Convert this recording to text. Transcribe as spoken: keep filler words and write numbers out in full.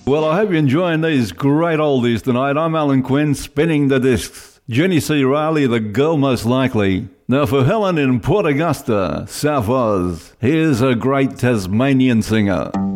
Well, I hope you're enjoying these great oldies tonight. I'm Alan Quinn, spinning the discs. Jenny C. Riley, The Girl Most Likely. Now for Helen in Port Augusta, South Oz, here's a great Tasmanian singer.